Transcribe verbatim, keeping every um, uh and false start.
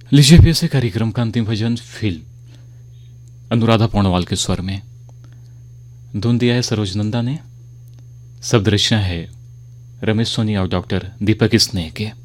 लीजिए फिर से कार्यक्रम का अंतिम भजन फिल्म अनुराधा पौडवाल के स्वर में। धुन दिया है सरोज नंदा ने, शब्द रचना है रमेश सोनी और डॉक्टर दीपक स्नेह के।